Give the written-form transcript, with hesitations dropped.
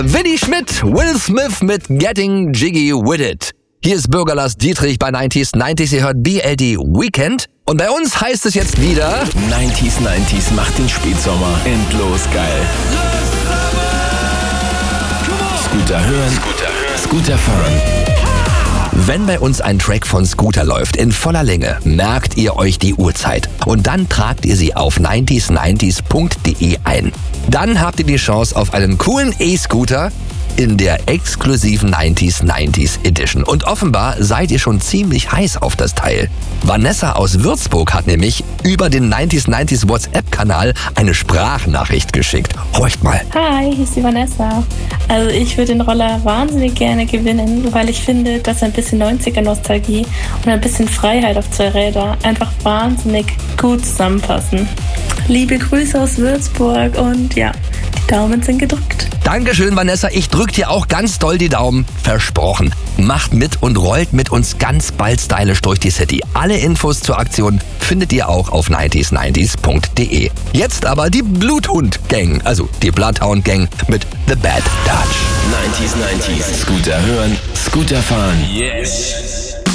Willi Schmidt, Will Smith mit Getting Jiggy With It. Hier ist Bürgerlass Dietrich bei 90s. Ihr hört BLD Weekend. Und bei uns heißt es jetzt wieder 90s macht den Spätsommer endlos geil. Scooter hören, Scooter fahren. Wenn bei uns ein Track von Scooter läuft in voller Länge, merkt ihr euch die Uhrzeit und dann tragt ihr sie auf 90s90s.de ein. Dann habt ihr die Chance auf einen coolen E-Scooter in der exklusiven 90s Edition. Und offenbar seid ihr schon ziemlich heiß auf das Teil. Vanessa aus Würzburg hat nämlich über den 90s WhatsApp-Kanal eine Sprachnachricht geschickt. Horcht mal. Hi, hier ist die Vanessa. Also ich würde den Roller wahnsinnig gerne gewinnen, weil ich finde, dass ein bisschen 90er-Nostalgie und ein bisschen Freiheit auf zwei Räder einfach wahnsinnig gut zusammenpassen. Liebe Grüße aus Würzburg und ja, die Daumen sind gedrückt. Dankeschön, Vanessa. Ich drück dir auch ganz doll die Daumen. Versprochen. Macht mit und rollt mit uns ganz bald stylisch durch die City. Alle Infos zur Aktion findet ihr auch auf 90s90s.de. Jetzt aber die Bluthund-Gang, also die Bloodhound-Gang mit The Bad Dutch. 90s, Scooter hören, Scooter fahren. Yes!